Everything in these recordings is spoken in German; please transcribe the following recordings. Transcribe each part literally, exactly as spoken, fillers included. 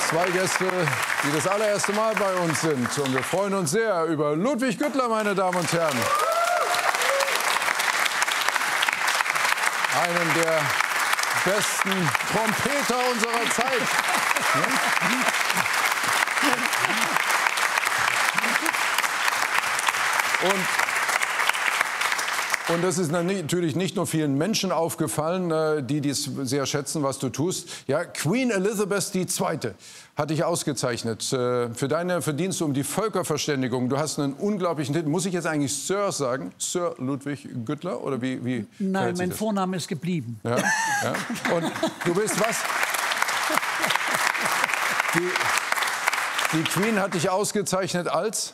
Zwei Gäste, die das allererste Mal bei uns sind. Und wir freuen uns sehr über Ludwig Güttler, meine Damen und Herren. Einen der besten Trompeter unserer Zeit. Und Und das ist natürlich nicht nur vielen Menschen aufgefallen, die dies sehr schätzen, was du tust. Ja, Queen Elizabeth die Zweite hat dich ausgezeichnet für deine Verdienste um die Völkerverständigung. Du hast einen unglaublichen Titel. Muss ich jetzt eigentlich Sir sagen? Sir Ludwig Güttler? Oder wie, wie Nein, mein Vorname ist geblieben. Ja, ja. Und du bist was? Die, die Queen hat dich ausgezeichnet als?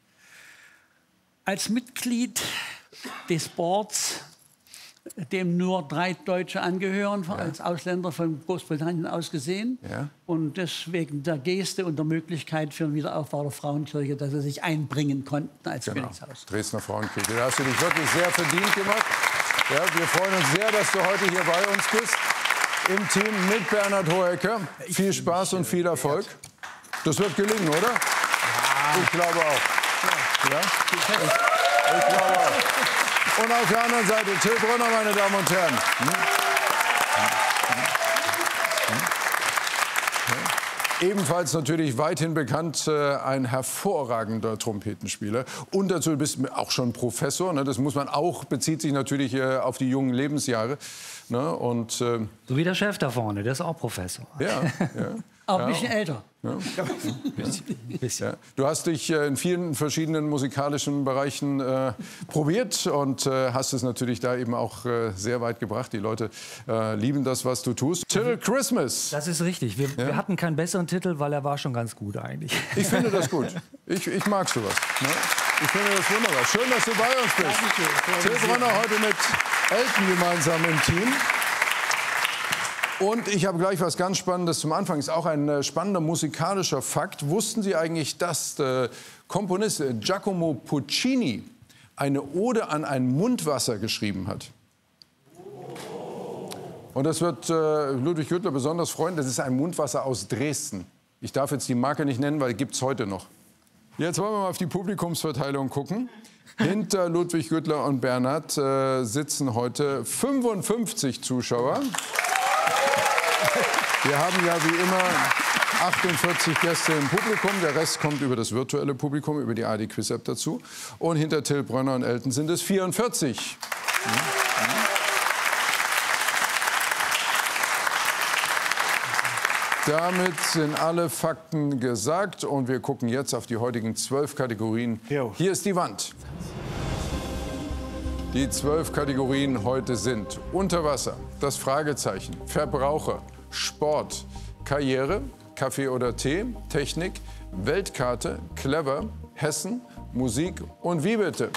Als Mitglied des Boards, dem nur drei Deutsche angehören, ja. als Ausländer von Großbritannien aus gesehen. Ja. Und deswegen der Geste und der Möglichkeit für den Wiederaufbau der Frauenkirche, dass sie sich einbringen konnten als genau. Königshaus. Dresdner Frauenkirche. Da hast du dich wirklich sehr verdient gemacht. Ja, wir freuen uns sehr, dass du heute hier bei uns bist. Im Team mit Bernhard Hohecker. Viel Spaß und viel Erfolg. Das wird gelingen, oder? Ja. Ich glaube auch. Ja? Ich glaube auch. Und auf der anderen Seite Till Brönner, meine Damen und Herren. Hm? Hm? Ebenfalls natürlich weithin bekannt, äh, ein hervorragender Trompetenspieler. Und dazu bist du auch schon Professor. Ne? Das muss man auch, bezieht sich natürlich äh, auf die jungen Lebensjahre. Ne? Und, äh, so wie der Chef da vorne, der ist auch Professor. Ja, ja. Aber ja. ein bisschen älter. Ja. Ja. Du hast dich äh, in vielen verschiedenen musikalischen Bereichen äh, probiert und äh, hast es natürlich da eben auch äh, sehr weit gebracht. Die Leute äh, lieben das, was du tust. Till Christmas. Das ist richtig. Wir, ja? wir hatten keinen besseren Titel, weil er war schon ganz gut eigentlich. Ich finde das gut. Ich, ich mag sowas. Ne? Ich finde das wunderbar. Schön, dass du bei uns bist. Till Brönner heute mit Elton gemeinsam im Team. Und ich habe gleich was ganz Spannendes zum Anfang. Ist auch ein äh, spannender musikalischer Fakt. Wussten Sie eigentlich, dass der Komponist Giacomo Puccini eine Ode an ein Mundwasser geschrieben hat? Und das wird äh, Ludwig Güttler besonders freuen. Das ist ein Mundwasser aus Dresden. Ich darf jetzt die Marke nicht nennen, weil die gibt es heute noch. Jetzt wollen wir mal auf die Publikumsverteilung gucken. Hinter Ludwig Güttler und Bernhard äh, sitzen heute fünfundfünfzig Zuschauer. Wir haben ja wie immer achtundvierzig Gäste im Publikum. Der Rest kommt über das virtuelle Publikum, über die A R D Quiz App dazu. Und hinter Till Brönner und Elton sind es vierundvierzig. Damit sind alle Fakten gesagt. Und wir gucken jetzt auf die heutigen zwölf Kategorien. Jo. Hier ist die Wand. Die zwölf Kategorien heute sind Unterwasser, das Fragezeichen, Verbraucher, Sport, Karriere, Kaffee oder Tee, Technik, Weltkarte, Clever, Hessen, Musik und wie bitte?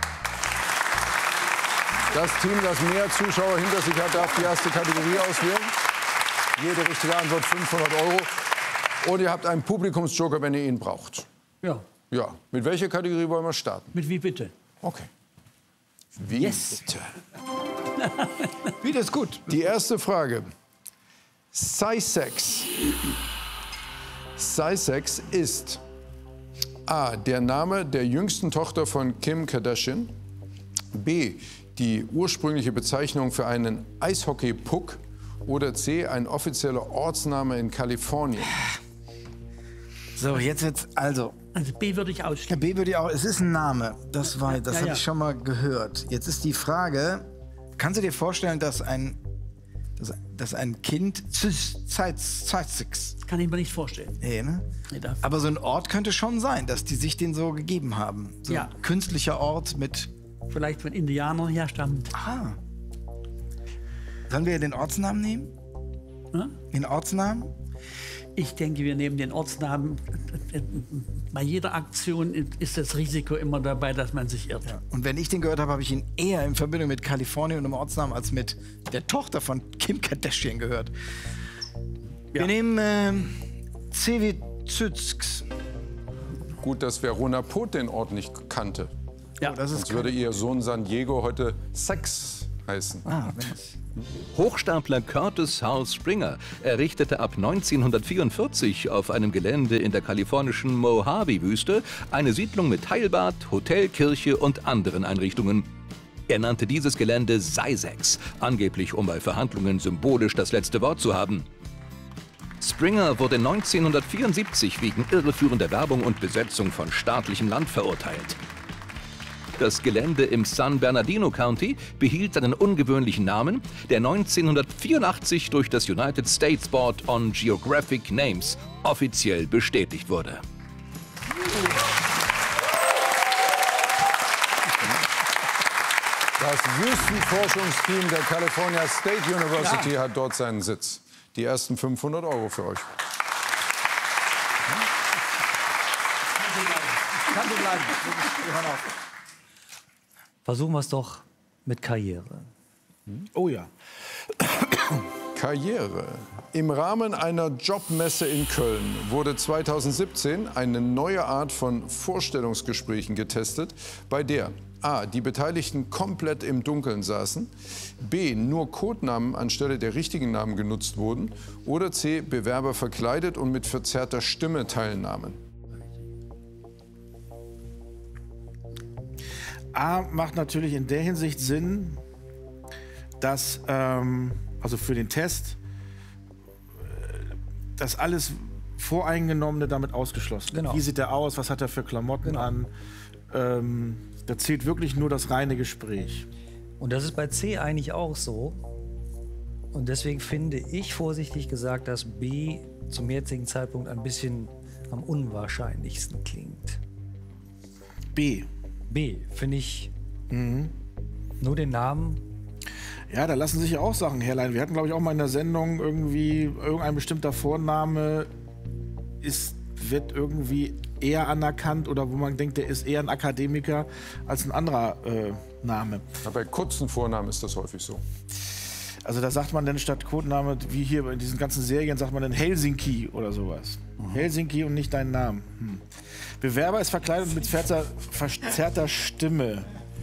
Das Team, das mehr Zuschauer hinter sich hat, darf die erste Kategorie auswählen. Jede richtige Antwort fünfhundert Euro. Und ihr habt einen Publikumsjoker, wenn ihr ihn braucht. Ja. Ja. Mit welcher Kategorie wollen wir starten? Mit wie bitte? Okay. Wie yes. bitte? Wie, das ist gut. Die erste Frage. Sysex. Sysex ist A. der Name der jüngsten Tochter von Kim Kardashian. B. die ursprüngliche Bezeichnung für einen Eishockey-Puck. Oder C. ein offizieller Ortsname in Kalifornien. So, jetzt jetzt also. Also B würde ich ausschließen. Ja, B würde ich auch. Es ist ein Name. Das war, das ja, habe ja. ich schon mal gehört. Jetzt ist die Frage: Kannst du dir vorstellen, dass ein, dass, dass ein Kind Sysex? Kann ich mir nicht vorstellen. Nee, ne? Nee, aber so ein Ort könnte schon sein, dass die sich den so gegeben haben. So ja. ein künstlicher Ort mit. Vielleicht von Indianern herstammt. Ah. Sollen wir den Ortsnamen nehmen? Hm? Den Ortsnamen? Ich denke, wir nehmen den Ortsnamen. Bei jeder Aktion ist das Risiko immer dabei, dass man sich irrt. Ja. Und wenn ich den gehört habe, habe ich ihn eher in Verbindung mit Kalifornien und einem Ortsnamen als mit der Tochter von Kim Kardashian gehört. Ja. Wir nehmen äh, Cevizüzx. Gut, dass Verona Pot den Ort nicht kannte. Ja, das ist Sonst würde ihr Sohn San Diego heute Sex heißen. Ah, Mensch. Hochstapler Curtis House Springer errichtete ab neunzehnhundertvierundvierzig auf einem Gelände in der kalifornischen Mojave-Wüste eine Siedlung mit Heilbad, Hotel, Kirche und anderen Einrichtungen. Er nannte dieses Gelände Sisex, angeblich um bei Verhandlungen symbolisch das letzte Wort zu haben. Springer wurde neunzehnhundertvierundsiebzig wegen irreführender Werbung und Besetzung von staatlichem Land verurteilt. Das Gelände im San Bernardino County behielt seinen ungewöhnlichen Namen, der neunzehnhundertvierundachtzig durch das United States Board on Geographic Names offiziell bestätigt wurde. Das Wüstenforschungsteam der California State University ja. hat dort seinen Sitz. Die ersten fünfhundert Euro für euch. Kann so bleiben. Wir hören auf. Versuchen wir es doch mit Karriere. Oh ja. Karriere. Im Rahmen einer Jobmesse in Köln wurde zweitausendsiebzehn eine neue Art von Vorstellungsgesprächen getestet, bei der a. die Beteiligten komplett im Dunkeln saßen, b. nur Codenamen anstelle der richtigen Namen genutzt wurden oder c. Bewerber verkleidet und mit verzerrter Stimme teilnahmen. A macht natürlich in der Hinsicht Sinn, dass, ähm, also für den Test, dass alles Voreingenommene damit ausgeschlossen. Genau. Wie sieht er aus, was hat er für Klamotten Genau. an? Ähm, da zählt wirklich nur das reine Gespräch. Und das ist bei C eigentlich auch so. Und deswegen finde ich vorsichtig gesagt, dass B zum jetzigen Zeitpunkt ein bisschen am unwahrscheinlichsten klingt. B. B, finde ich mhm. nur den Namen. Ja, da lassen sich ja auch Sachen herleiten. Wir hatten, glaube ich, auch mal in der Sendung irgendwie irgendein bestimmter Vorname ist, wird irgendwie eher anerkannt oder wo man denkt, der ist eher ein Akademiker als ein anderer äh, Name. Aber bei kurzen Vornamen ist das häufig so. Also da sagt man dann statt Codename, wie hier in diesen ganzen Serien, sagt man dann Helsinki oder sowas. Mhm. Helsinki und nicht deinen Namen. Hm. Bewerber ist verkleidet mit verzerrter, verzerrter Stimme.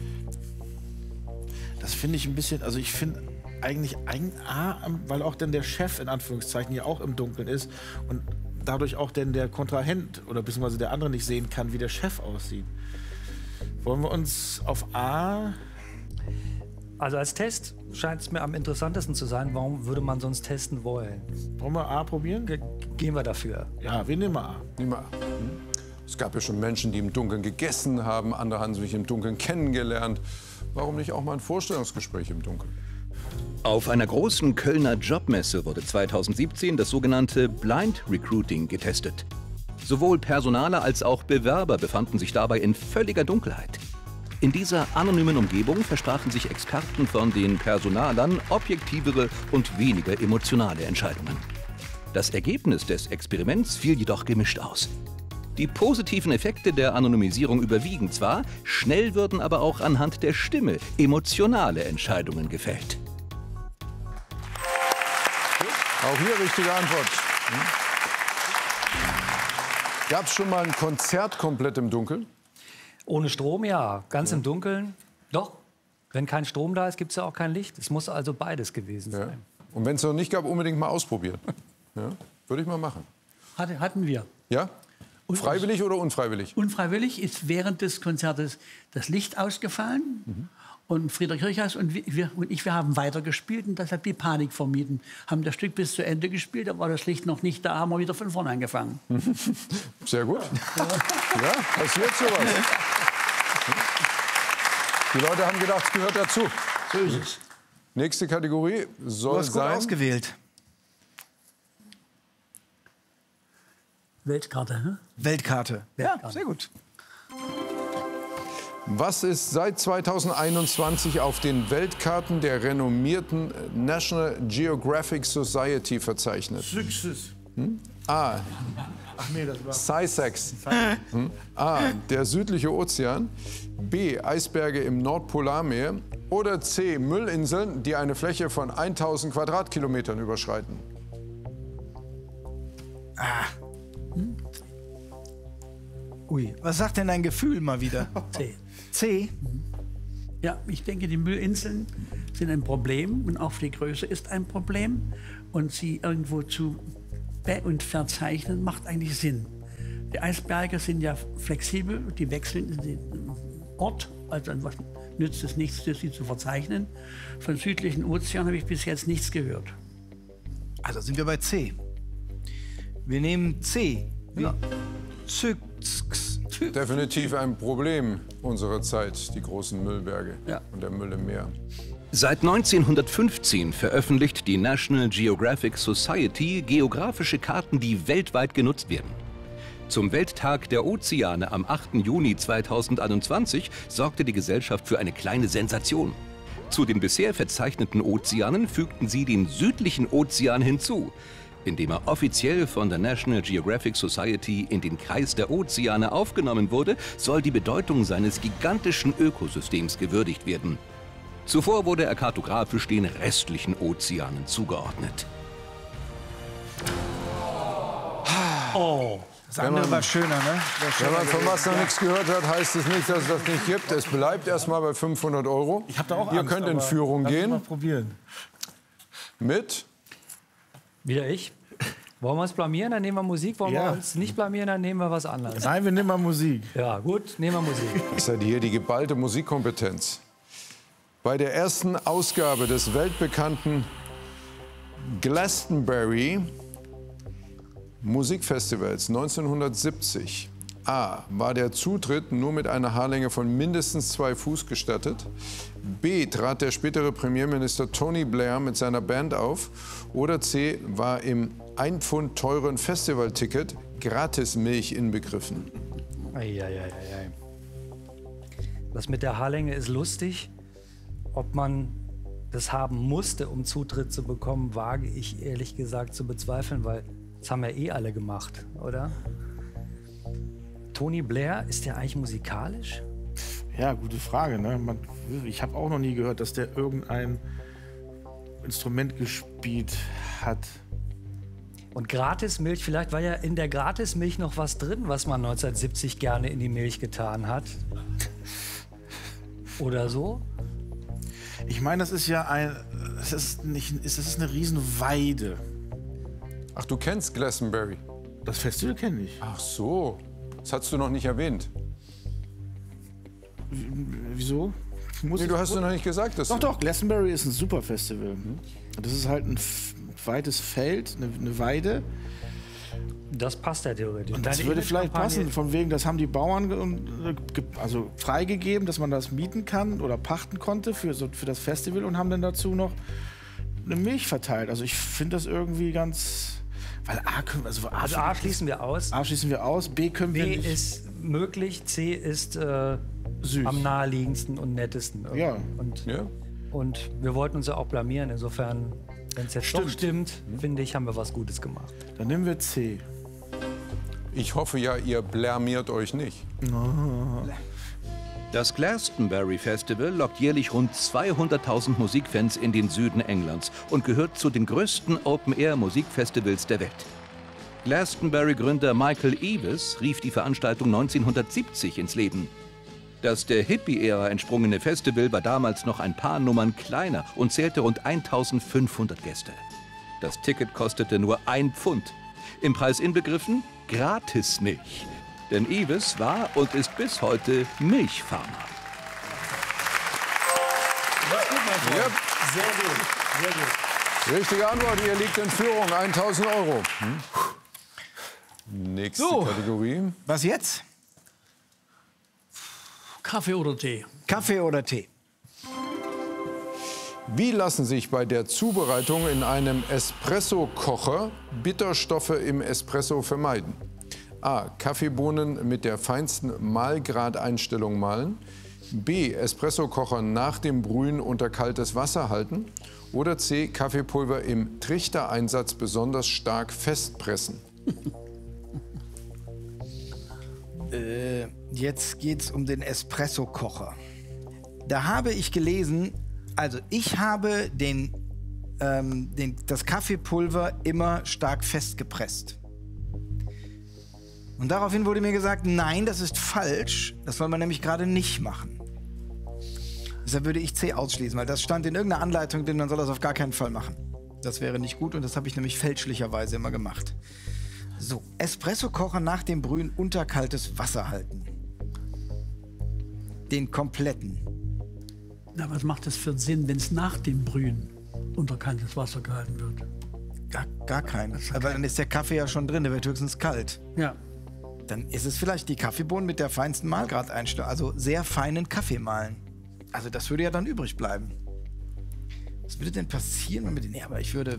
Das finde ich ein bisschen, also ich finde eigentlich ein A, weil auch dann der Chef in Anführungszeichen ja auch im Dunkeln ist und dadurch auch denn der Kontrahent oder beziehungsweise der andere nicht sehen kann, wie der Chef aussieht. Wollen wir uns auf A... Also als Test scheint es mir am interessantesten zu sein. Warum würde man sonst testen wollen? Wollen wir A probieren? Ge gehen wir dafür. Ja, wir nehmen A. Nehmen wir A. Es gab ja schon Menschen, die im Dunkeln gegessen haben, andere haben sich im Dunkeln kennengelernt. Warum nicht auch mal ein Vorstellungsgespräch im Dunkeln? Auf einer großen Kölner Jobmesse wurde zweitausendsiebzehn das sogenannte Blind Recruiting getestet. Sowohl Personaler als auch Bewerber befanden sich dabei in völliger Dunkelheit. In dieser anonymen Umgebung versprachen sich Experten von den Personalern objektivere und weniger emotionale Entscheidungen. Das Ergebnis des Experiments fiel jedoch gemischt aus. Die positiven Effekte der Anonymisierung überwiegen zwar, schnell würden aber auch anhand der Stimme emotionale Entscheidungen gefällt. Auch hier richtige Antwort. Hm? Gab es schon mal ein Konzert komplett im Dunkeln? Ohne Strom, ja. Ganz ja. im Dunkeln, doch. Wenn kein Strom da ist, gibt es ja auch kein Licht. Es muss also beides gewesen ja. sein. Und wenn es noch nicht gab, unbedingt mal ausprobieren. Ja? Würde ich mal machen. Hatte, hatten wir. Ja? Freiwillig oder unfreiwillig? Unfreiwillig ist während des Konzertes das Licht ausgefallen. Mhm. Und Friedrich Kirchhaus und, wir, und ich, wir haben weitergespielt und deshalb die Panik vermieden. Haben das Stück bis zu Ende gespielt, da war das Licht noch nicht da, haben wir wieder von vorne angefangen. Sehr gut. Ja, ja passiert sowas. Die Leute haben gedacht, es gehört dazu. So ist es. Nächste Kategorie soll Du hast gut sein... ausgewählt. Weltkarte, ne? Weltkarte. Weltkarte. Ja, sehr gut. Was ist seit zweitausendeinundzwanzig auf den Weltkarten der renommierten National Geographic Society verzeichnet? Success. Hm? A. Ach nee, das war... Sisex. Hm? A. Der südliche Ozean. B. Eisberge im Nordpolarmeer. Oder C. Müllinseln, die eine Fläche von tausend Quadratkilometern überschreiten. Ah. Hm? Ui, was sagt denn dein Gefühl mal wieder? C. C? Ja, ich denke, die Müllinseln sind ein Problem und auch die Größe ist ein Problem. Und sie irgendwo zu be- und verzeichnen macht eigentlich Sinn. Die Eisberge sind ja flexibel, die wechseln in den Ort, also an was nützt es nichts, sie zu verzeichnen. Von südlichen Ozean habe ich bis jetzt nichts gehört. Also sind wir bei C. Wir nehmen C. Ja. Zyx. Definitiv ein Problem unserer Zeit, die großen Müllberge Ja. und der Müll im Meer. Seit neunzehnhundertfünfzehn veröffentlicht die National Geographic Society geografische Karten, die weltweit genutzt werden. Zum Welttag der Ozeane am achten Juni zweitausendeinundzwanzig sorgte die Gesellschaft für eine kleine Sensation. Zu den bisher verzeichneten Ozeanen fügten sie den südlichen Ozean hinzu. Indem er offiziell von der National Geographic Society in den Kreis der Ozeane aufgenommen wurde, soll die Bedeutung seines gigantischen Ökosystems gewürdigt werden. Zuvor wurde er kartografisch den restlichen Ozeanen zugeordnet. Oh, Das andere war schöner, ne? Wenn man von was noch nichts gehört hat, heißt es nicht, dass es das nicht gibt. Es bleibt erstmal bei fünfhundert Euro. Ich habe da auch Ihr Angst, könnt in aber Führung lass uns gehen mal probieren. mit... Wieder ich. Wollen wir uns blamieren, dann nehmen wir Musik. Wollen Ja. wir uns nicht blamieren, dann nehmen wir was anderes. Nein, wir nehmen mal Musik. Ja, gut, nehmen wir Musik. Das ist hier die geballte Musikkompetenz. Bei der ersten Ausgabe des weltbekannten Glastonbury Musikfestivals neunzehnhundertsiebzig A. War der Zutritt nur mit einer Haarlänge von mindestens zwei Fuß gestattet? B. Trat der spätere Premierminister Tony Blair mit seiner Band auf? Oder C. War im ein Pfund teuren Festivalticket Gratismilch inbegriffen? Eieieiei. Das mit der Haarlänge ist lustig. Ob man das haben musste, um Zutritt zu bekommen, wage ich ehrlich gesagt zu bezweifeln, weil das haben ja eh alle gemacht, oder? Tony Blair, ist der eigentlich musikalisch? Ja, gute Frage. Ne? Man, ich habe auch noch nie gehört, dass der irgendein Instrument gespielt hat. Und Gratismilch, vielleicht war ja in der Gratismilch noch was drin, was man neunzehnhundertsiebzig gerne in die Milch getan hat. Oder so? Ich meine, das ist ja ein, das ist nicht, das ist eine Riesenweide. Ach, du kennst Glastonbury? Das Festival kenne ich. Ach so, das hast du noch nicht erwähnt. Wieso? Muss Nee, ich- du hast doch noch nicht gesagt, dass Doch, doch, Glastonbury ist ein super Festival. Das ist halt ein f- weites Feld, eine, eine Weide. Das passt ja theoretisch. Und das Deine würde vielleicht Imagekampagne- passen, von wegen, das haben die Bauern ge- ge- also freigegeben, dass man das mieten kann oder pachten konnte für, so, für das Festival und haben dann dazu noch eine Milch verteilt. Also ich finde das irgendwie ganz... Weil A, können, wir- also A, Also A schließen wir aus. A schließen wir aus, B können wir B nicht... ist möglich, C ist äh, Süß. am naheliegendsten und nettesten. irgendwie. Ja. Und, Ja? und wir wollten uns ja auch blamieren. Insofern, wenn es jetzt doch stimmt, finde ich, haben wir was Gutes gemacht. Dann nehmen wir C. Ich hoffe ja, ihr blamiert euch nicht. Das Glastonbury Festival lockt jährlich rund zweihunderttausend Musikfans in den Süden Englands und gehört zu den größten Open-Air-Musikfestivals der Welt. Glastonbury-Gründer Michael Eavis rief die Veranstaltung neunzehnhundertsiebzig ins Leben. Das der Hippie-Ära entsprungene Festival war damals noch ein paar Nummern kleiner und zählte rund eintausendfünfhundert Gäste. Das Ticket kostete nur ein Pfund. Im Preis inbegriffen Gratismilch. Denn Eavis war und ist bis heute Milchfarmer. Ja, Sehr gut, sehr gut. richtige Antwort, ihr liegt in Führung, tausend Euro. Hm? Nächste So. Kategorie. Was jetzt? Kaffee oder Tee? Kaffee oder Tee? Wie lassen sich bei der Zubereitung in einem Espresso-Kocher Bitterstoffe im Espresso vermeiden? A. Kaffeebohnen mit der feinsten Mahlgradeinstellung mahlen. B. Espressokocher nach dem Brühen unter kaltes Wasser halten. Oder C. Kaffeepulver im Trichtereinsatz besonders stark festpressen. Äh, jetzt geht's um den Espresso-Kocher. Da habe ich gelesen, also ich habe den, ähm, den, das Kaffeepulver immer stark festgepresst. Und daraufhin wurde mir gesagt, nein, das ist falsch. Das soll man nämlich gerade nicht machen. Deshalb würde ich C ausschließen, weil das stand in irgendeiner Anleitung, denn man soll das auf gar keinen Fall machen. Das wäre nicht gut und das habe ich nämlich fälschlicherweise immer gemacht. So, Espresso-Kocher nach dem Brühen unter kaltes Wasser halten. Den kompletten. Na, was macht das für einen Sinn, wenn es nach dem Brühen unter kaltes Wasser gehalten wird? Gar, gar keinen. Aber dann ist der Kaffee ja schon drin, der wird höchstens kalt. Ja. Dann ist es vielleicht die Kaffeebohnen mit der feinsten Mahlgradeinstellung, also sehr feinen Kaffee mahlen. Also das würde ja dann übrig bleiben. Was würde denn passieren, wenn wir den... Nee, aber ich würde...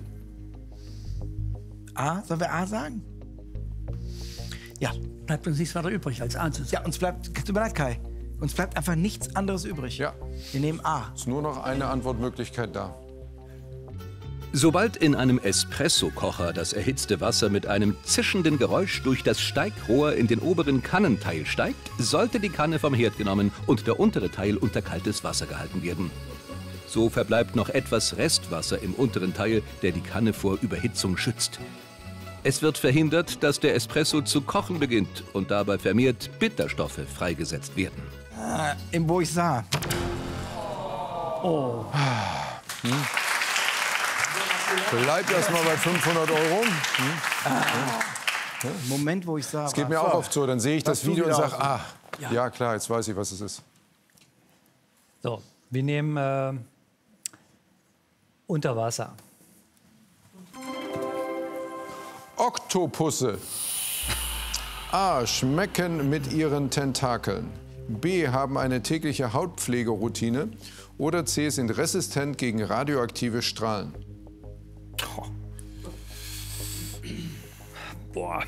A? Sollen wir A sagen? Ja. Bleibt uns nichts weiter übrig, als A zu sagen. Ja, uns bleibt... Tut mir leid, Kai. Uns bleibt einfach nichts anderes übrig. Ja. Wir nehmen A. Ist nur noch eine Antwortmöglichkeit da. Sobald in einem Espresso-Kocher das erhitzte Wasser mit einem zischenden Geräusch durch das Steigrohr in den oberen Kannenteil steigt, sollte die Kanne vom Herd genommen und der untere Teil unter kaltes Wasser gehalten werden. So verbleibt noch etwas Restwasser im unteren Teil, der die Kanne vor Überhitzung schützt. Es wird verhindert, dass der Espresso zu kochen beginnt und dabei vermehrt Bitterstoffe freigesetzt werden. Ah, im wo ich sah. Oh. Hm. Bleibt erstmal bei fünfhundert Euro. Hm. Ah. Moment, wo ich sah. Es geht mir auch oft so, dann sehe ich das Video und sage, ah, ja. ja klar, jetzt weiß ich, was es ist. So, wir nehmen äh, unter Wasser. Oktopusse. A. Schmecken mit ihren Tentakeln. B. Haben eine tägliche Hautpflegeroutine. Oder C. Sind resistent gegen radioaktive Strahlen. Boah.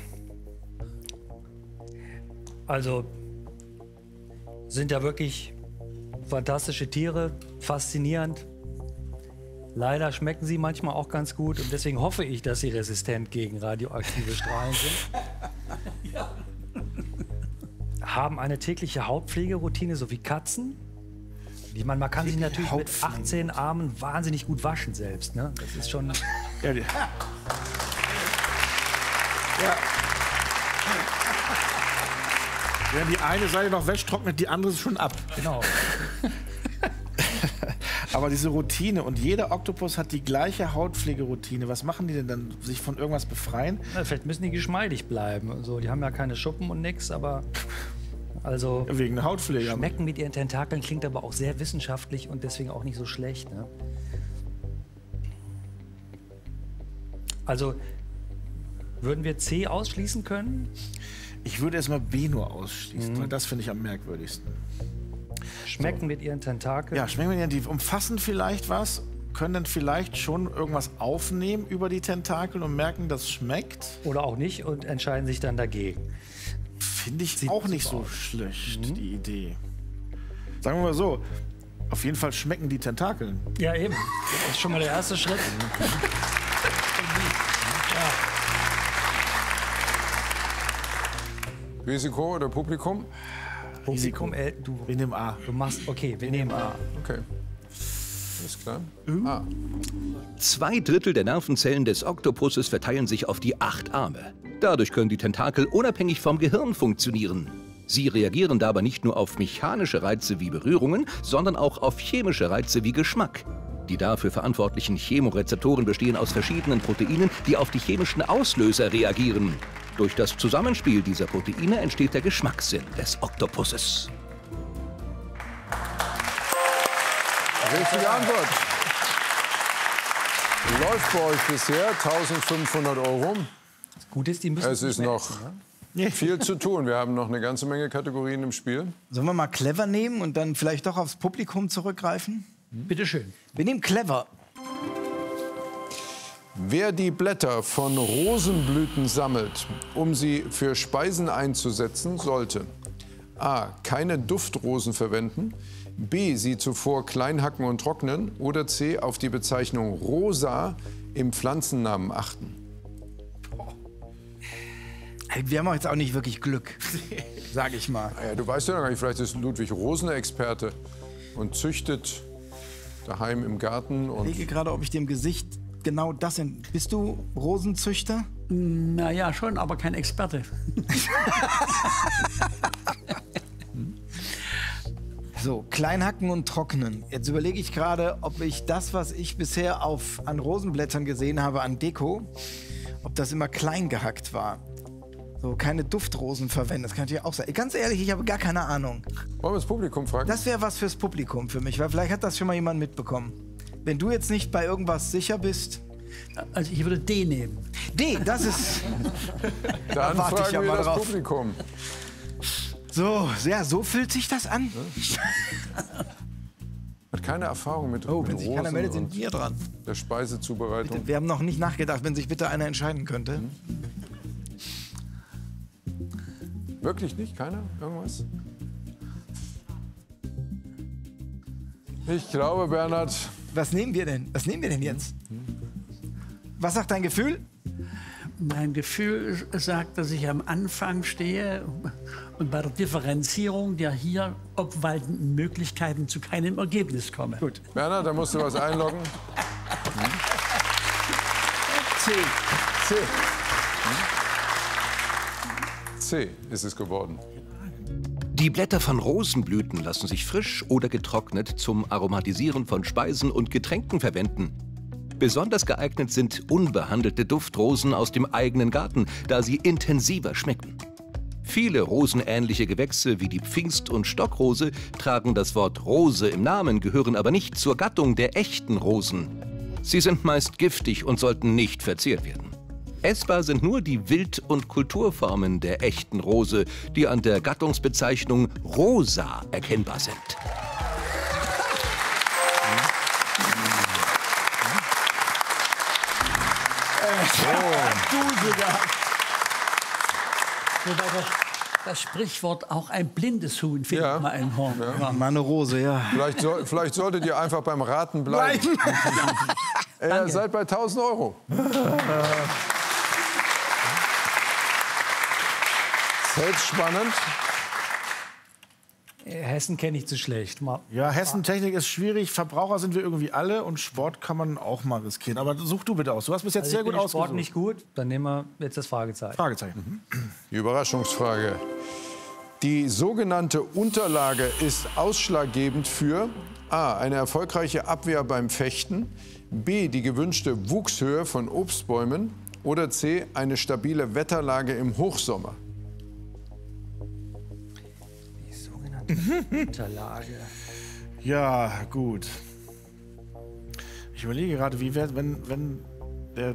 Also sind ja wirklich fantastische Tiere, faszinierend. Leider schmecken sie manchmal auch ganz gut und deswegen hoffe ich, dass sie resistent gegen radioaktive Strahlen sind. Ja. Haben eine tägliche Hautpflegeroutine, so wie Katzen. Ich meine, man kann sich natürlich mit achtzehn Armen wahnsinnig gut waschen selbst. Ne? Das ist schon... Ja, die, ja. Wenn die eine Seite noch wäscht, trocknet die andere schon ab. Genau. Aber diese Routine und jeder Oktopus hat die gleiche Hautpflegeroutine. Was machen die denn dann? Sich von irgendwas befreien? Na, vielleicht müssen die geschmeidig bleiben. Also, die haben ja keine Schuppen und nix, aber also wegen der Hautpflege. Schmecken mit ihren Tentakeln klingt aber auch sehr wissenschaftlich und deswegen auch nicht so schlecht. Ne? Also würden wir C ausschließen können? Ich würde erstmal B nur ausschließen, Mhm. weil das finde ich am merkwürdigsten. Schmecken So. mit ihren Tentakeln? Ja, schmecken mit ihren, die umfassen vielleicht was, können dann vielleicht schon irgendwas aufnehmen über die Tentakel und merken, das schmeckt. Oder auch nicht und entscheiden sich dann dagegen. Finde ich Sieht auch nicht super so aus. schlecht, Mhm. die Idee. Sagen wir mal so, auf jeden Fall schmecken die Tentakeln. Ja, eben. Das ist schon mal der erste Schritt. Risiko oder Publikum? Publikum, äh, du, Wir nehmen A. du machst, okay, wir nehmen A. Okay. Alles klar. Ah. Zwei Drittel der Nervenzellen des Oktopusses verteilen sich auf die acht Arme. Dadurch können die Tentakel unabhängig vom Gehirn funktionieren. Sie reagieren dabei nicht nur auf mechanische Reize wie Berührungen, sondern auch auf chemische Reize wie Geschmack. Die dafür verantwortlichen Chemorezeptoren bestehen aus verschiedenen Proteinen, die auf die chemischen Auslöser reagieren. Durch das Zusammenspiel dieser Proteine entsteht der Geschmackssinn des Oktopusses. Richtige Antwort. Läuft bei euch bisher eintausendfünfhundert Euro. Gut ist, die müssen Es ist nicht noch mehr viel zu tun. Wir haben noch eine ganze Menge Kategorien im Spiel. Sollen wir mal clever nehmen und dann vielleicht doch aufs Publikum zurückgreifen? Bitte schön. Wir nehmen clever. Wer die Blätter von Rosenblüten sammelt, um sie für Speisen einzusetzen, sollte A. keine Duftrosen verwenden, B. sie zuvor klein hacken und trocknen oder C. auf die Bezeichnung rosa im Pflanzennamen achten. Hey, wir haben auch jetzt auch nicht wirklich Glück, sage ich mal. Ja, du weißt ja noch gar nicht, vielleicht ist Ludwig Rosen der Experte und züchtet daheim im Garten. Ich Und lege gerade, ob ich dem Gesicht genau das sind. Bist du Rosenzüchter? Na ja, schon, aber kein Experte. So, klein hacken und trocknen. Jetzt überlege ich gerade, ob ich das, was ich bisher auf, an Rosenblättern gesehen habe, an Deko, ob das immer klein gehackt war. So, keine Duftrosen verwenden, das kann natürlich auch sein. Ganz ehrlich, ich habe gar keine Ahnung. Wollen wir das Publikum fragen? Das wäre was fürs Publikum für mich, weil vielleicht hat das schon mal jemand mitbekommen. Wenn du jetzt nicht bei irgendwas sicher bist... Also ich würde D nehmen. D, das ist... Dann warte ich fragen ja wir mal das drauf. Publikum. So, ja, so fühlt sich das an. Hat keine Erfahrung mit, Oh, mit wenn sich Rosen keiner meldet, sind und wir dran. der Speisezubereitung. Wir haben noch nicht nachgedacht, wenn sich bitte einer entscheiden könnte. Wirklich nicht? Keiner? Irgendwas? Ich glaube, Bernhard, Was nehmen wir denn? Was nehmen wir denn jetzt? Was sagt dein Gefühl? Mein Gefühl sagt, dass ich am Anfang stehe und bei der Differenzierung der hier obwaltenden Möglichkeiten zu keinem Ergebnis komme. Gut. Bernhard, da musst du was einloggen. C. C. C ist es geworden. Die Blätter von Rosenblüten lassen sich frisch oder getrocknet zum Aromatisieren von Speisen und Getränken verwenden. Besonders geeignet sind unbehandelte Duftrosen aus dem eigenen Garten, da sie intensiver schmecken. Viele rosenähnliche Gewächse wie die Pfingst- und Stockrose tragen das Wort Rose im Namen, gehören aber nicht zur Gattung der echten Rosen. Sie sind meist giftig und sollten nicht verzehrt werden. Essbar sind nur die Wild- und Kulturformen der echten Rose, die an der Gattungsbezeichnung rosa erkennbar sind. Du sogar. Wobei das, das Sprichwort auch ein blindes Huhn findet Ja. mal ein Horn. Ja. Mal eine Rose, ja. Vielleicht, soll, vielleicht solltet ihr einfach beim Raten bleiben. Ihr seid bei tausend Euro. Selbst spannend. Hessen kenne ich zu schlecht. Mal Ja, Hessentechnik ist schwierig. Verbraucher sind wir irgendwie alle und Sport kann man auch mal riskieren. Aber such du bitte aus. Du hast bis jetzt also sehr ich gut bin im Sport ausgesucht. nicht gut, dann nehmen wir jetzt das Fragezeichen. Fragezeichen. Die Überraschungsfrage. Die sogenannte Unterlage ist ausschlaggebend für A. Eine erfolgreiche Abwehr beim Fechten, B. Die gewünschte Wuchshöhe von Obstbäumen oder C. Eine stabile Wetterlage im Hochsommer. Die sogenannte Unterlage. Ja, gut. Ich überlege gerade, wie wäre, wenn, wenn der,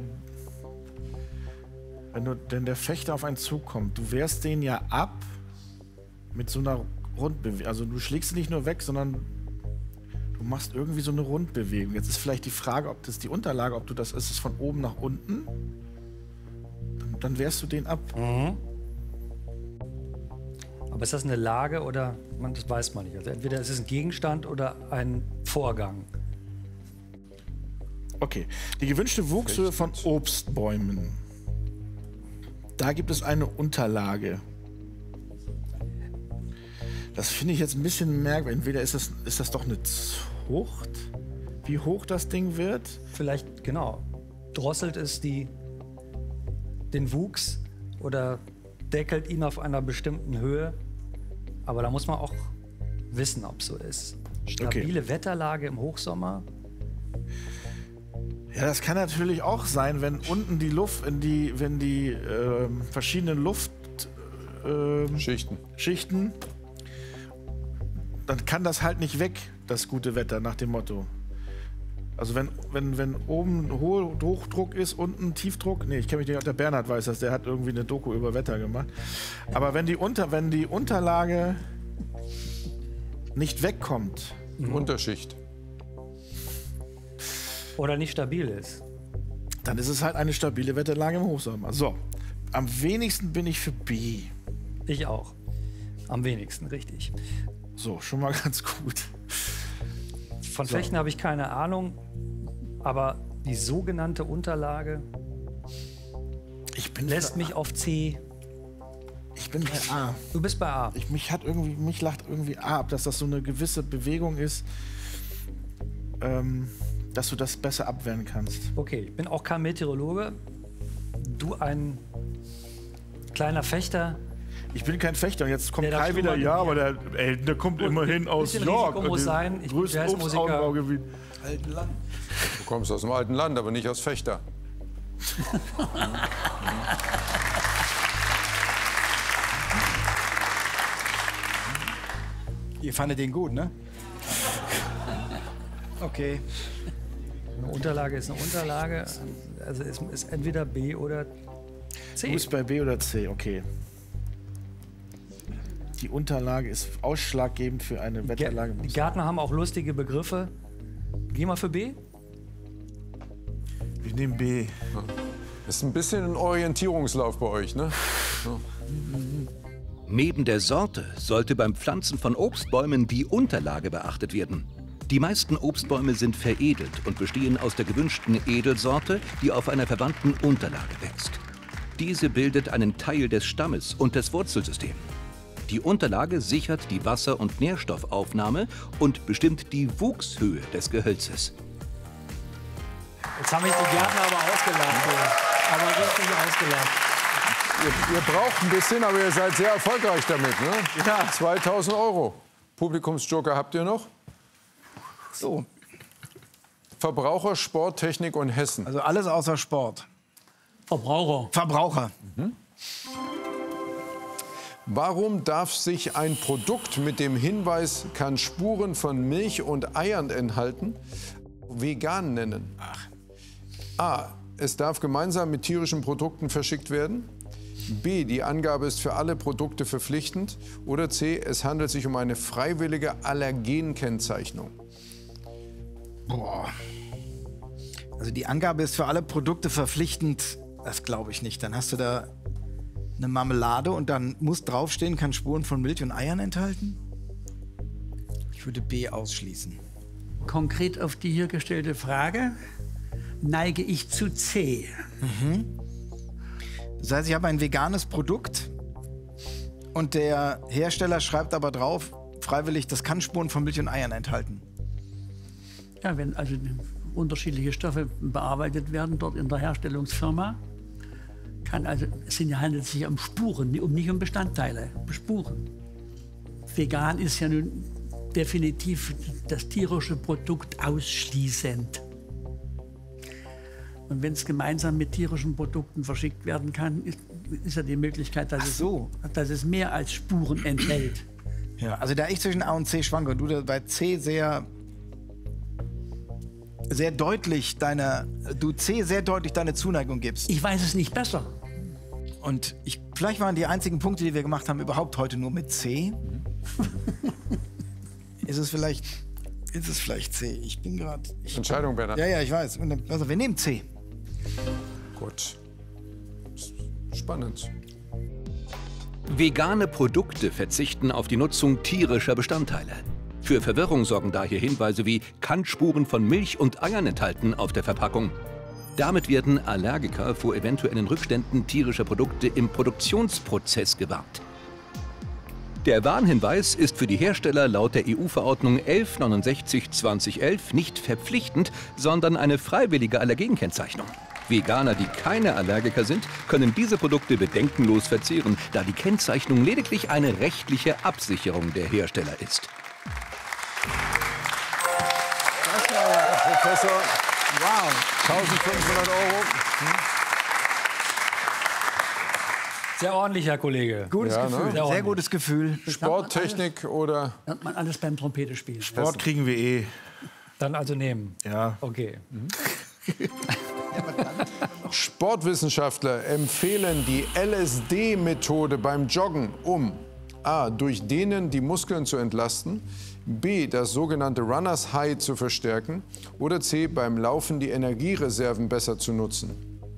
wenn du, denn der Fechter auf einen zukommt, du wehrst den ja ab mit so einer Rundbewegung. Also du schlägst ihn nicht nur weg, sondern du machst irgendwie so eine Rundbewegung. Jetzt ist vielleicht die Frage, ob das die Unterlage, ob du das ist, es von oben nach unten. Dann, dann wehrst du den ab. Mhm. Aber ist das eine Lage oder, man, das weiß man nicht. Also entweder ist es ein Gegenstand oder ein Vorgang. Okay. Die gewünschte Wuchshöhe von Obstbäumen. Da gibt es eine Unterlage. Das finde ich jetzt ein bisschen merkwürdig. Entweder ist das, ist das doch eine Zucht, wie hoch das Ding wird. Vielleicht, genau, drosselt es die, den Wuchs oder deckelt ihn auf einer bestimmten Höhe. Aber da muss man auch wissen, ob es so ist. Stabile Okay. Wetterlage im Hochsommer. Ja, das kann natürlich auch sein, wenn unten die Luft, in die, wenn die ähm, verschiedenen Luftschichten, ähm, Schichten. Schichten, dann kann das halt nicht weg, das gute Wetter, nach dem Motto. Also wenn, wenn, wenn oben Ho- Hochdruck ist, unten Tiefdruck, nee, ich kenne mich nicht, der Bernhard weiß das, der hat irgendwie eine Doku über Wetter gemacht. Aber wenn die, Unter, wenn die Unterlage nicht wegkommt, Unterschicht. Oder nicht stabil ist. dann ist es halt eine stabile Wetterlage im Hochsommer. So, am wenigsten bin ich für B. Ich auch. Am wenigsten, richtig. So, schon mal ganz gut. Von Fechten habe ich keine Ahnung, aber die sogenannte Unterlage Ich bin lässt für, mich auf C. ich bin bei A. Du bist bei A. Ich, mich hat irgendwie, mich lacht irgendwie A ab, dass das so eine gewisse Bewegung ist, ähm, dass du das besser abwehren kannst. Okay, ich bin auch kein Meteorologe. Du ein kleiner Fechter. Ich bin kein Fechter und jetzt kommt Der Kai darf wieder, schon mal ja, hier. aber der, ey, der kommt immerhin aus bisschen York. Risiko muss dem sein. Ich bin größten Jazzmusiker. Obstanbaugebiet. Alten Land. Du kommst aus dem alten Land, aber nicht aus Fechter. Ihr fandet den gut, ne? Okay. Eine Unterlage ist eine Unterlage. Also es ist entweder B oder C. Du bist bei B oder C, okay. Die Unterlage ist ausschlaggebend für eine Wetterlage. Die Gärtner haben auch lustige Begriffe. Geh mal für B. Ich nehme B. Das ist ein bisschen ein Orientierungslauf bei euch, ne? So. Neben der Sorte sollte beim Pflanzen von Obstbäumen die Unterlage beachtet werden. Die meisten Obstbäume sind veredelt und bestehen aus der gewünschten Edelsorte, die auf einer verwandten Unterlage wächst. Diese bildet einen Teil des Stammes und des Wurzelsystems. Die Unterlage sichert die Wasser- und Nährstoffaufnahme und bestimmt die Wuchshöhe des Gehölzes. Jetzt haben mich die Gärtner aber ausgelacht. so. Aber richtig ausgelacht. Ihr, ihr braucht ein bisschen, aber ihr seid sehr erfolgreich damit, ne? Ja. zweitausend Euro. Publikumsjoker habt ihr noch? So. Verbraucher, Sport, Technik und Hessen. Also alles außer Sport. Verbraucher. Verbraucher. Warum darf sich ein Produkt mit dem Hinweis, kann Spuren von Milch und Eiern enthalten, vegan nennen? A. Es darf gemeinsam mit tierischen Produkten verschickt werden. B. Die Angabe ist für alle Produkte verpflichtend. Oder C. Es handelt sich um eine freiwillige Allergenkennzeichnung. Boah. Also die Angabe ist für alle Produkte verpflichtend. Das glaube ich nicht. Dann hast du da eine Marmelade und dann muss draufstehen, kann Spuren von Milch und Eiern enthalten? Ich würde B ausschließen. Konkret auf die hier gestellte Frage neige ich zu C. Das heißt, ich habe ein veganes Produkt und der Hersteller schreibt aber drauf, freiwillig, das kann Spuren von Milch und Eiern enthalten. Ja, wenn also unterschiedliche Stoffe bearbeitet werden dort in der Herstellungsfirma, kann also, es sind, handelt sich um Spuren, um nicht um Bestandteile, um Spuren. Vegan ist ja nun definitiv das tierische Produkt ausschließend. Und wenn es gemeinsam mit tierischen Produkten verschickt werden kann, ist, ist ja die Möglichkeit, dass, Ach so. es, dass es mehr als Spuren enthält. Ja, also da ich zwischen A und C schwanke und du da bei C sehr, sehr deutlich deine, du C sehr deutlich deine Zuneigung gibst. Ich weiß es nicht besser. Und ich, vielleicht waren die einzigen Punkte, die wir gemacht haben, überhaupt heute nur mit C. ist es vielleicht, ist es vielleicht C? Ich bin gerade. Entscheidung, Bernhard. Ja, ja, ich weiß. Und dann- Also wir nehmen C. Gut. Spannend. Vegane Produkte verzichten auf die Nutzung tierischer Bestandteile. Für Verwirrung sorgen daher Hinweise wie kann Spuren von Milch und Eiern enthalten auf der Verpackung. Damit werden Allergiker vor eventuellen Rückständen tierischer Produkte im Produktionsprozess gewarnt. Der Warnhinweis ist für die Hersteller laut der E U-Verordnung elf neunundsechzig zweitausendelf nicht verpflichtend, sondern eine freiwillige Allergenkennzeichnung. Veganer, die keine Allergiker sind, können diese Produkte bedenkenlos verzehren, da die Kennzeichnung lediglich eine rechtliche Absicherung der Hersteller ist. Herr Professor, wow, eintausendfünfhundert Euro. Sehr ordentlich, Herr Kollege. Gutes Ja, ne? Gefühl. Sehr Sehr ordentlich. gutes Gefühl. Sport, Technik oder Lernt man alles beim Trompete spielen. Sport kriegen wir eh. Dann also nehmen. Ja. Okay. Sportwissenschaftler empfehlen die L S D-Methode beim Joggen, um A. durch Dehnen die Muskeln zu entlasten, B. das sogenannte Runners High zu verstärken oder C. beim Laufen die Energiereserven besser zu nutzen.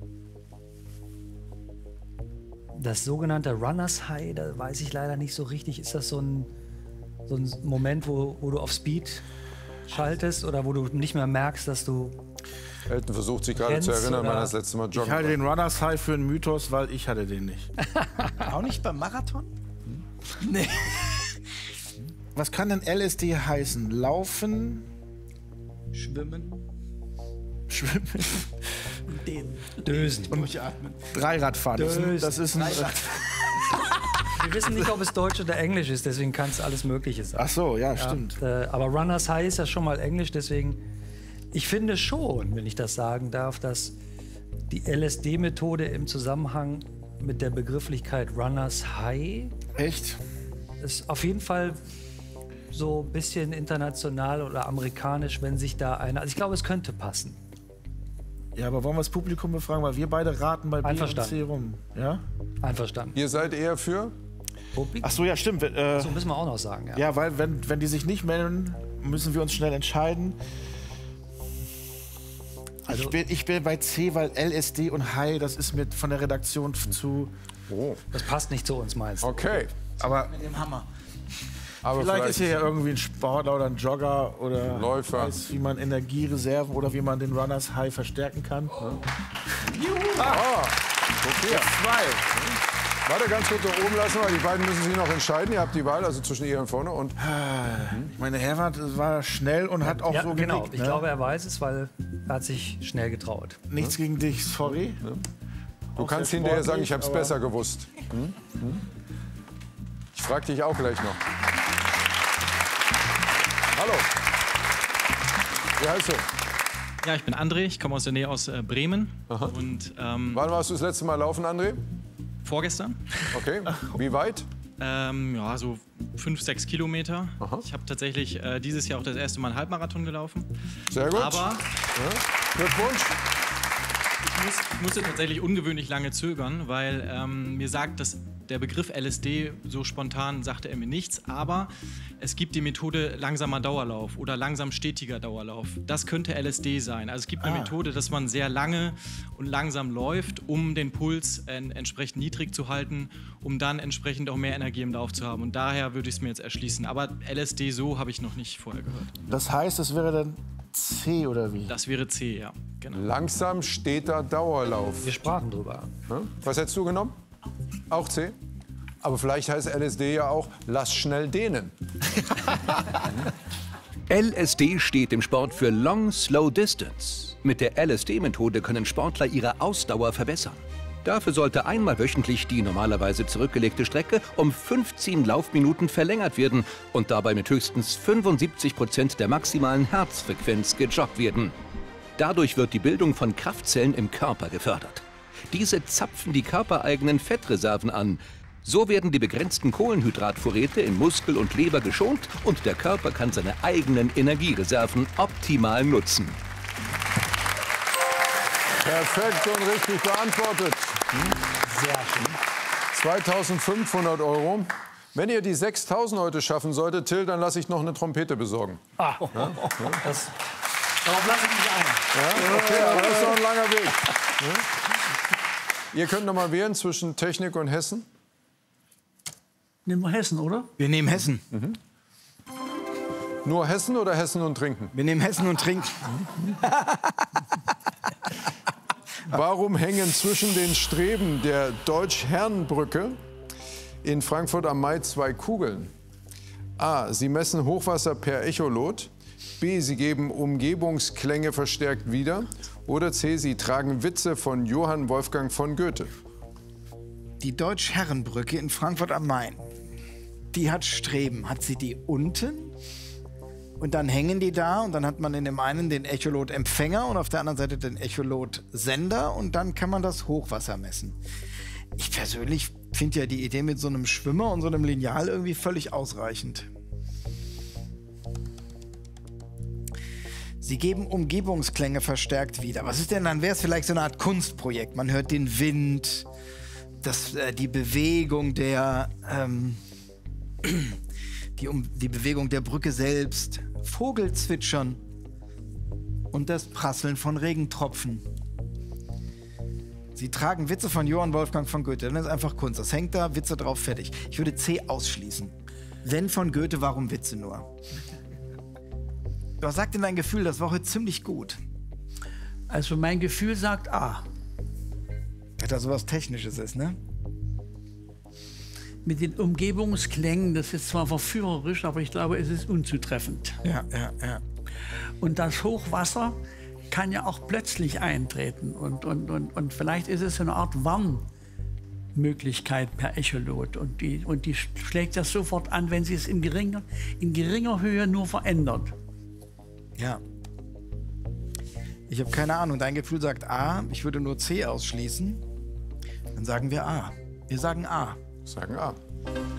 Das sogenannte Runners High, da weiß ich leider nicht so richtig. Ist das so ein, so ein Moment, wo, wo du auf Speed schaltest oder wo du nicht mehr merkst, dass du... Elton versucht sich gerade zu Rennst erinnern, wann oder- er das letzte Mal Ich joggen halte war. den Runners High für einen Mythos, weil ich hatte den nicht. Auch nicht beim Marathon? Nee. Was kann denn L S D heißen? Laufen, Schwimmen. schwimmen, Den. Dösen. Durchatmen. Dreiradfahren. Das ist ein, Dösen. das ist ein, Wir wissen nicht, ob es Deutsch oder Englisch ist, deswegen kann es alles Mögliche sein. Ach so, ja, stimmt. Ja, äh, aber Runners High ist ja schon mal Englisch, deswegen, ich finde schon, wenn ich das sagen darf, dass die L S D-Methode im Zusammenhang mit der Begrifflichkeit Runners High Echt? ist auf jeden Fall so ein bisschen international oder amerikanisch, wenn sich da einer... Also ich glaube, es könnte passen. Ja, aber wollen wir das Publikum befragen, weil wir beide raten bei B und C rum. Ja? Einverstanden. Ihr seid eher für? Ach so, ja, stimmt. Äh, So müssen wir auch noch sagen, ja. ja, weil wenn, wenn die sich nicht melden, müssen wir uns schnell entscheiden. Also- ich, bin, ich bin bei C, weil L S D und High, das ist mir von der Redaktion zu... Oh. Das passt nicht zu uns, meinst du? Okay. Aber Mit dem Hammer. Aber vielleicht, vielleicht ist hier ja irgendwie ein Sportler oder ein Jogger oder Läufer. weiß, wie man Energiereserven oder wie man den Runners High verstärken kann. Ah, okay. Zwei. Warte, ganz kurz da oben lassen, weil die beiden müssen sich noch entscheiden. Ihr habt die Wahl, also zwischen ihr und vorne. Und Ich meine, Herbert war schnell und hat auch Ja, so genau. genickt. Ich Ne? glaube, er weiß es, weil er hat sich schnell getraut. Nichts gegen dich, sorry. du Auch kannst sehr hinterher sagen, sportlich, ich habe es aber- besser gewusst. Hm? Hm? Ich frage dich auch gleich noch. Hallo. Wie heißt du? Ja, ich bin André, ich komme aus der Nähe aus äh, Bremen. Und ähm, Wann warst du das letzte Mal laufen, André? vorgestern, Okay. Wie weit? ähm, ja, so fünf, sechs Kilometer. Aha. Ich habe tatsächlich äh, dieses Jahr auch das erste Mal einen Halbmarathon gelaufen. Sehr gut. Aber Glückwunsch. ich, muss, ich musste tatsächlich ungewöhnlich lange zögern, weil ähm, mir sagt, dass der Begriff L S D so spontan sagte er mir nichts, aber es gibt die Methode langsamer Dauerlauf oder langsam stetiger Dauerlauf. Das könnte L S D sein. Also es gibt eine Ah. Methode, dass man sehr lange und langsam läuft, um den Puls äh, entsprechend niedrig zu halten, um dann entsprechend auch mehr Energie im Lauf zu haben. Und daher würde ich es mir jetzt erschließen. Aber L S D so habe ich noch nicht vorher gehört. Das heißt, das wäre dann C oder wie? Das wäre C, ja. Genau. Langsam steter Dauerlauf. Wir sprachen drüber. Hm? Was hättest du genommen? Auch C? Aber vielleicht heißt L S D ja auch, lass schnell dehnen. L S D steht im Sport für Long Slow Distance. Mit der L S D-Methode können Sportler ihre Ausdauer verbessern. Dafür sollte einmal wöchentlich die normalerweise zurückgelegte Strecke um fünfzehn Laufminuten verlängert werden und dabei mit höchstens fünfundsiebzig Prozent der maximalen Herzfrequenz gejoggt werden. Dadurch wird die Bildung von Kraftzellen im Körper gefördert. Diese zapfen die körpereigenen Fettreserven an. So werden die begrenzten Kohlenhydratvorräte in Muskel und Leber geschont und der Körper kann seine eigenen Energiereserven optimal nutzen. Perfekt und richtig beantwortet. Sehr schön. zweitausendfünfhundert Euro. Wenn ihr die sechstausend heute schaffen solltet, Till, dann lasse ich noch eine Trompete besorgen. Ah, das, darauf lasse ich mich ein. Ja? Okay, aber das ist noch ein langer Weg. Ja? Ihr könnt noch mal wählen zwischen Technik und Hessen. Nehmen wir Hessen, oder? Wir nehmen Hessen. Nur Hessen oder Hessen und Trinken? Wir nehmen Hessen und trinken. Warum hängen zwischen den Streben der Deutsch-Herrenbrücke in Frankfurt am Main zwei Kugeln? A. Sie messen Hochwasser per Echolot. B. Sie geben Umgebungsklänge verstärkt wieder. Oder C. Sie tragen Witze von Johann Wolfgang von Goethe. Die Deutsch-Herrenbrücke in Frankfurt am Main, die hat Streben. Hat sie die unten? Und dann hängen die da und dann hat man in dem einen den Echolot-Empfänger und auf der anderen Seite den Echolot-Sender und dann kann man das Hochwasser messen. Ich persönlich finde ja die Idee mit so einem Schwimmer und so einem Lineal irgendwie völlig ausreichend. Sie geben Umgebungsklänge verstärkt wieder. Was ist denn dann? Wäre es vielleicht so eine Art Kunstprojekt? Man hört den Wind, das, äh, die Bewegung der ähm, die, um, die Bewegung der Brücke selbst, Vogelzwitschern und das Prasseln von Regentropfen. Sie tragen Witze von Johann Wolfgang von Goethe. Dann ist einfach Kunst. Das hängt da, Witze drauf, fertig. Ich würde C ausschließen. Wenn von Goethe, warum Witze nur? Was sagt denn dein Gefühl? Das war heute ziemlich gut. Also mein Gefühl sagt A. Dass da sowas Technisches ist, ne? Mit den Umgebungsklängen, das ist zwar verführerisch, aber ich glaube, es ist unzutreffend. Ja, ja, ja. Und das Hochwasser kann ja auch plötzlich eintreten. Und, und, und, und vielleicht ist es so eine Art Möglichkeit per Echolot. Und die, und die schlägt das sofort an, wenn sie es in geringer, in geringer Höhe nur verändert. Ja. Ich habe keine Ahnung. Dein Gefühl sagt A. Ich würde nur C ausschließen. Dann sagen wir A. Wir sagen A. Sagen A.